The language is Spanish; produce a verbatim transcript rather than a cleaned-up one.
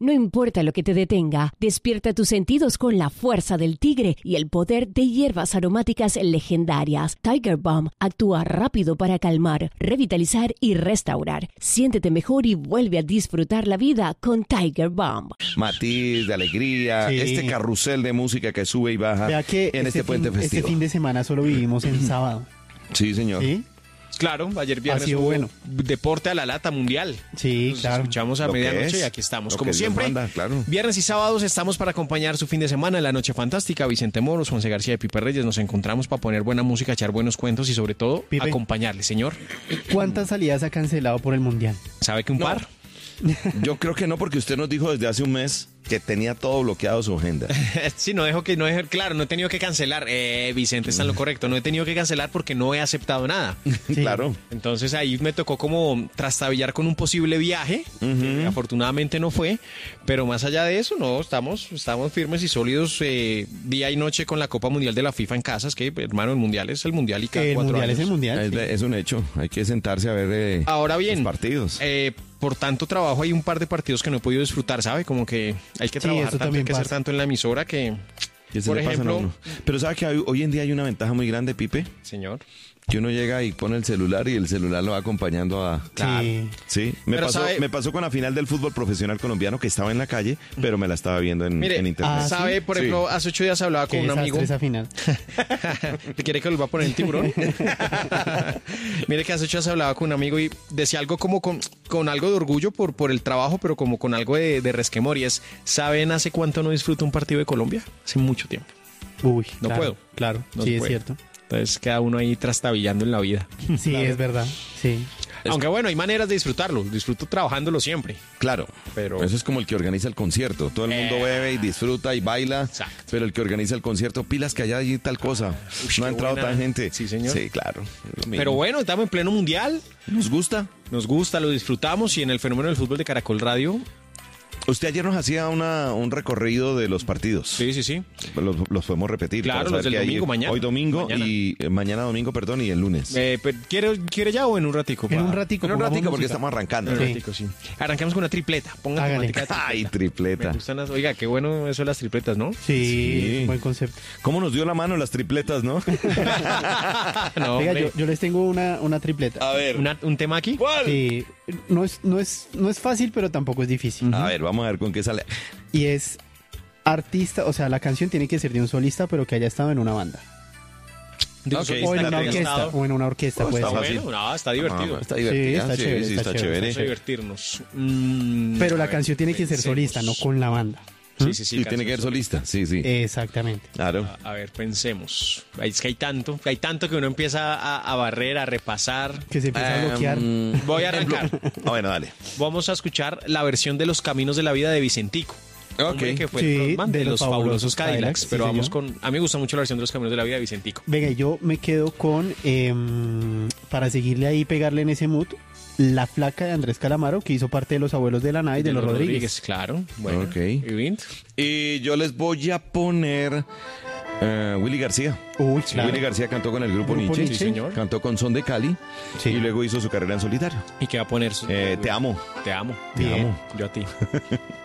No importa lo que te detenga, despierta tus sentidos con la fuerza del tigre y el poder de hierbas aromáticas legendarias. Tiger Balm actúa rápido para calmar, revitalizar y restaurar. Siéntete mejor y vuelve a disfrutar la vida con Tiger Balm. Matiz de alegría, Sí. este carrusel de música que sube y baja Vea que en este, este, puente fin, festivo. este fin de semana solo vivimos en sábado. Sí, señor. ¿Sí? Claro, ayer viernes Ha sido hubo bueno. deporte a la lata mundial. Sí, Nos claro. escuchamos a Lo que medianoche es, y aquí estamos. lo Como que Dios siempre, manda, claro. viernes y sábados estamos para acompañar su fin de semana en la Noche Fantástica. Vicente Moros, Juanse García de Pipe Reyes, nos encontramos para poner buena música, echar buenos cuentos y sobre todo Pipe. acompañarle, señor. ¿Cuántas salidas ha cancelado por el Mundial? ¿Sabe que un No. par? Yo creo que no, porque usted nos dijo desde hace un mes que tenía todo bloqueado su agenda. Sí, no dejo que, no dejo, claro, no he tenido que cancelar. Eh, Vicente está en lo correcto, no he tenido que cancelar porque no he aceptado nada. Sí. Claro. Entonces ahí me tocó como trastabillar con un posible viaje, que afortunadamente no fue, pero más allá de eso, no, estamos, estamos firmes y sólidos eh, día y noche con la Copa Mundial de la FIFA en casa, es que hermano, el Mundial es el Mundial y cada El cuatro Mundial años. es el Mundial. Es, sí. es un hecho. Hay que sentarse a ver eh, Ahora bien, los partidos. eh, por tanto trabajo hay un par de partidos que no he podido disfrutar, ¿sabe? Como que hay que Sí, trabajar eso tanto, hay también que hacer pasa. tanto en la emisora que, Que se por le pasan a ejemplo, uno. Pero ¿sabe que hay- hoy en día hay una ventaja muy grande, Pipe? señor. Que uno llega y pone el celular y el celular lo va acompañando a... Claro. Sí. Sí, me Pero pasó, sabe- me pasó con la final del fútbol profesional colombiano, que estaba en la calle, pero me la estaba viendo en, Mire, en internet. Ah, ¿sabe? ¿sí? Por Sí. ejemplo, hace ocho días hablaba con Qué un amigo. desastre esa final. ¿Te quiere que lo va a poner el tiburón? Mire que hace ocho días hablaba con un amigo y decía algo como con, con algo de orgullo por, por el trabajo, pero como con algo de, de resquemor. Y es, ¿saben hace cuánto no disfruto un partido de Colombia? Hace mucho tiempo. Uy, No claro, puedo. Claro, No sí, se es puede. cierto. Entonces queda uno ahí trastabillando en la vida. Sí, es verdad. Sí. Aunque bueno, hay maneras de disfrutarlo. Disfruto trabajándolo siempre. Claro, Pero- eso es como el que organiza el concierto. Todo el mundo Eh. bebe y disfruta y baila, Exacto. pero el que organiza el concierto, pilas que allá hay tal cosa. Uy, no ha qué entrado buena. tan gente. Sí, señor. Sí, claro. es lo mismo. Pero bueno, estamos en pleno mundial. ¿Nos gusta? Nos gusta, lo disfrutamos y en el fenómeno del fútbol de Caracol Radio. Usted ayer nos hacía una, un recorrido de los partidos. Sí, sí, sí. Los, los podemos repetir. Claro, para saber los del qué hay domingo, mañana. Hoy domingo Mañana. y eh, mañana domingo, perdón, y el lunes. Eh, pero, ¿quiere, ¿Quiere ya o en un ratico? En pa? un ratico. en un pongamos ratico porque música. estamos arrancando. En un Sí. ratico, sí. Arranquemos con una tripleta. Ponga Hágale. temática de Ay, Me tripleta. gustan las- Oiga, qué bueno eso de las tripletas, ¿no? Sí, Sí. buen concepto. ¿Cómo nos dio la mano las tripletas, no? No, Oiga, hombre. yo, yo les tengo una, una tripleta. A ver. Una- ¿Un tema aquí? ¿Cuál? Sí, no es, no es, no es fácil, pero tampoco es difícil. A ver, vamos a ver con qué sale. Y es artista, o sea, la canción tiene que ser de un solista, pero que haya estado en una banda. De un Ok. solista O en que una haya orquesta. estado. O en una orquesta, Oh, puede está ser. fácil. Bueno, no, está divertido. Ah, está divertida. está Sí, chévere, sí, está está chévere. chévere. Vamos a divertirnos. Mm, Pero a la ver, canción tiene que ser pensemos. solista, no con la banda. Sí, sí, sí. Y tiene que ser canción solista, sí, sí. Exactamente. Claro. A, a ver, pensemos. Ay, Es que hay tanto, hay tanto que uno empieza a, a barrer, a repasar. Que se empieza a bloquear. Em, Voy a arrancar. Ah, bueno, dale. Vamos a escuchar la versión de Los Caminos de la Vida de Vicentico. Ok. Hombre, que fue Sí, el frontman de, de los, los fabulosos fabulosos Cadillacs. Cadillacs, pero sí, vamos señor. con. A mí me gusta mucho la versión de Los Caminos de la Vida de Vicentico. Venga, yo me quedo con, em, para seguirle ahí, pegarle en ese mood, La Flaca de Andrés Calamaro, que hizo parte de Los Abuelos de la Nada y de, los Rodríguez. Claro. Bueno. Ok. ¿Y Vint? Y yo les voy a poner eh, Willy García. Uy, claro. Willy García cantó con el grupo, Grupo Nietzsche. Nietzsche. Sí, señor. Cantó con Son de Cali. Sí. Y luego hizo su carrera en solitario. ¿Y qué va a poner? su- Eh, te amo. Te amo. Te Bien. amo. Yo a ti.